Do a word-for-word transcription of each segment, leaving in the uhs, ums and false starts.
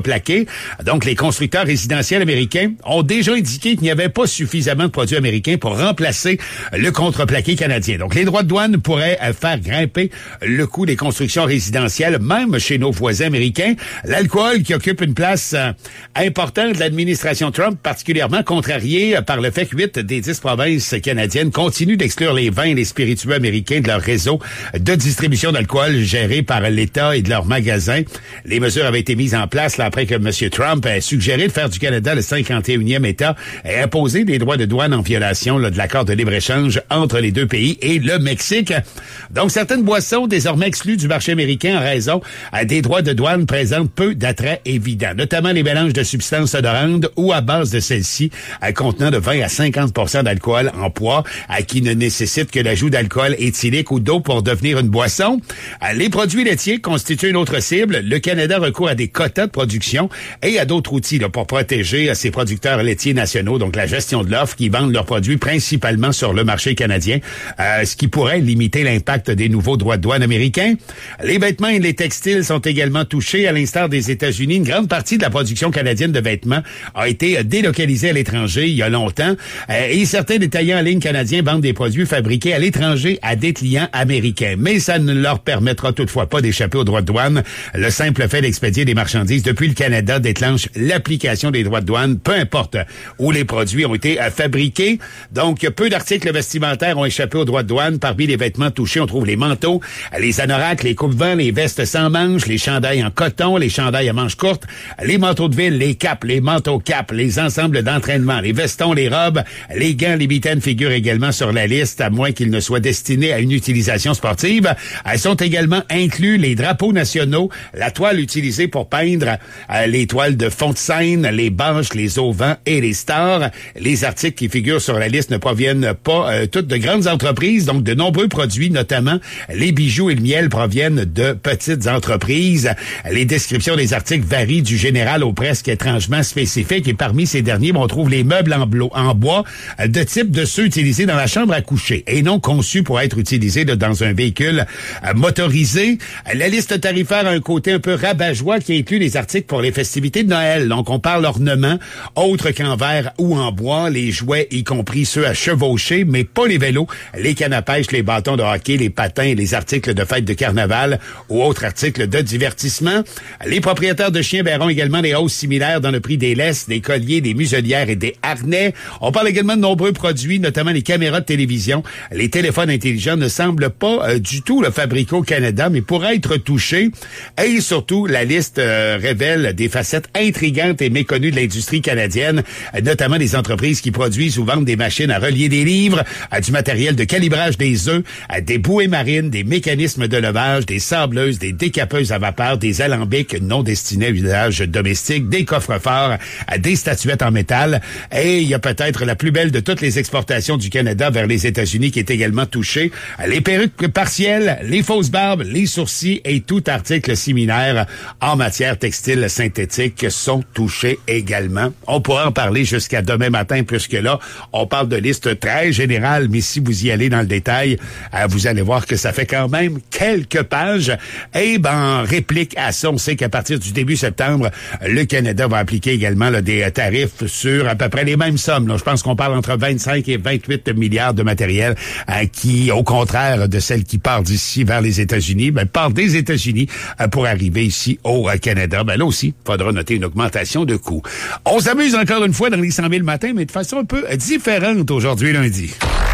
contreplaqué. Donc, les constructeurs résidentiels américains ont déjà indiqué qu'il n'y avait pas suffisamment de produits américains pour remplacer le contreplaqué canadien. Donc, les droits de douane pourraient faire grimper le coût des constructions résidentielles, même chez nos voisins américains. L'alcool, qui occupe une place euh, importante de l'administration Trump, particulièrement contrariée par le fait que huit des dix provinces canadiennes continuent d'exclure les vins et les spiritueux américains de leur réseau de distribution d'alcool géré par l'État et de leurs magasins. Les mesures avaient été mises en place là, après que M. Trump ait suggéré de faire du Canada le cinquante et unième État et imposer des droits de douane en violation là, de l'accord de libre-échange entre les deux pays et le Mexique. Donc, certaines boissons désormais exclues du marché américain en raison euh, des droits de douane présentent peu d'attraits évidents, notamment les mélanges de substances odorantes ou à base de celles-ci euh, contenant de vingt à cinquante pour cent d'alcool en poids euh, qui ne nécessitent que l'ajout d'alcool éthylique ou d'eau pour devenir une boisson. Euh, les produits laitiers constituent une autre cible. Le Canada recourt à des quotas de production et à d'autres outils là, pour protéger euh, ses producteurs laitiers nationaux, donc la gestion de l'offre, qui vendent leurs produits principalement sur le marché canadien, euh, ce qui pourrait limiter l'impact des nouveaux droits de douane américains. Les vêtements et les textiles sont également touchés. À l'instar des États-Unis, une grande partie de la production canadienne de vêtements a été délocalisée à l'étranger il y a longtemps. Euh, et certains détaillants en ligne canadiens vendent des produits fabriqués à l'étranger à des clients américains. Mais ça ne leur permettra toutefois pas d'échapper aux droits de douane. Le simple fait d'expédier des marchandises depuis le Canada déclenche l'application des droits de douane, peu importe où les produits ont été euh, fabriqués. Donc, peu d'articles vestimentaires ont échappé aux droits de douane. Parmi les vêtements touchés, on trouve les manteaux, les anoraks, les coupe-vents, les vestes sans manches, les chandails en coton, les chandails à manches courtes, les manteaux de ville, les capes, les manteaux capes, les ensembles d'entraînement, les vestons, les robes, les gants, les mitaines figurent également sur la liste, à moins qu'ils ne soient destinés à une utilisation sportive. Elles sont également inclus les drapeaux nationaux, la toile utilisée pour peindre euh, les toiles de fond de scène, les bâches, les auvents et les stars. Les articles qui figurent sur la liste ne proviennent pas euh, toutes de grandes entreprises, donc de nombreux produits, notamment les bijoux et le miel, proviennent de petites entreprises. Les descriptions des articles varient du général au presque étrangement spécifique, et parmi ces derniers, on trouve les meubles en, blo- en bois de type de ceux utilisés dans la chambre à coucher et non conçus pour être utilisés là, dans un véhicule euh, motorisé. La liste tarifaire a un côté un peu rabat-joie qui inclut les articles pour les festivités de Noël. Donc, on parle ornements autres qu'en verre ou en bois, les jouets, y compris ceux à chevaucher, mais pas les vélos, les cannes à pêche, les bâtons de hockey, les patins, les articles de fête de carnaval ou autres articles de divertissement. Les propriétaires de chiens verront également des hausses similaires dans le prix des laisses, des colliers, des muselières et des harnais. On parle également de nombreux produits, notamment les caméras de télévision. Les téléphones intelligents ne semblent pas euh, du tout le fabriquer au Canada, mais pourraient être touchés. Et surtout, la liste euh, révèle des facettes intrigantes et méconnues de l'industrie canadienne, euh, notamment des entreprises qui produisent ou vendent des machines à relier des livres, euh, du matériel de calibrage des œufs, euh, des bouées marines, des mécanismes de levage, des sableuses, des décapeuses à vapeur, des alambics non destinés à usage domestique, des coffres-forts, euh, des statuettes en métal. Et il y a peut-être la plus belle de toutes les exportations du Canada vers les États-Unis qui est également touchée. Les perruques partielles, les fausses barbes, les sourcils et tout article similaire en matière textile synthétique sont touchés également. On pourra en parler jusqu'à demain matin, puisque là, on parle de liste très générale, mais si vous y allez dans le détail, euh, vous allez voir que ça fait quand même quelques pages. Et ben, en réplique à ça, on sait qu'à partir du début septembre, le Canada va appliquer également là, des tarifs sur à peu près les mêmes sommes. Là. Je pense qu'on parle entre vingt-cinq et vingt-huit milliards de matériel euh, qui, au contraire de celle qui part d'ici vers les États-Unis, ben, part des États-Unis euh, pour arriver ici au euh, Canada. Ben là aussi, il faudra noter une augmentation de coûts. On s'amuse encore une fois dans les cent mille matins, mais de façon un peu différente aujourd'hui, lundi.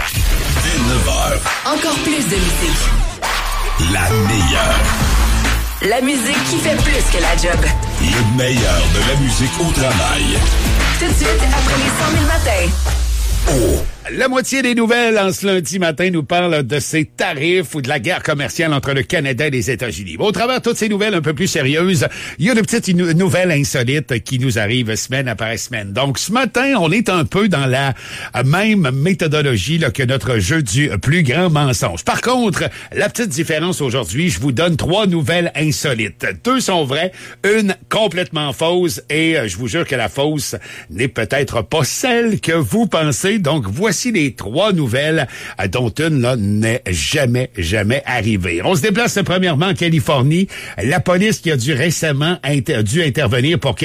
Dès neuf heures. Encore plus de musique. La meilleure. La musique qui fait plus que la job. Le meilleur de la musique au travail. Tout de suite, après les cent mille matins. Oh! La moitié des nouvelles en ce lundi matin nous parle de ces tarifs ou de la guerre commerciale entre le Canada et les États-Unis. Au travers de toutes ces nouvelles un peu plus sérieuses, il y a de petites nou- nouvelles insolites qui nous arrivent semaine après semaine. Donc ce matin, on est un peu dans la même méthodologie là, que notre jeu du plus grand mensonge. Par contre, la petite différence aujourd'hui, je vous donne trois nouvelles insolites. Deux sont vraies, une complètement fausse et euh, je vous jure que la fausse n'est peut-être pas celle que vous pensez. Donc voici Voici les trois nouvelles euh, dont une là, n'est jamais, jamais arrivée. On se déplace premièrement en Californie. La police qui a dû récemment inter- dû intervenir pour